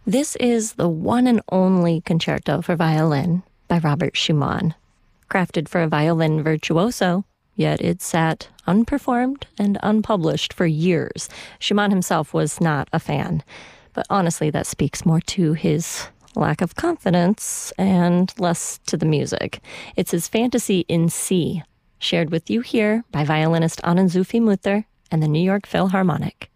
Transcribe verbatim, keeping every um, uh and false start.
This is the one and only concerto for violin by Robert Schumann. Crafted for a violin virtuoso, yet it sat unperformed and unpublished for years. Schumann himself was not a fan, but honestly that speaks more to his lack of confidence and less to the music. It's his Fantasy in C, shared with you here by violinist Ann-Sofi Mutter and the New York Philharmonic.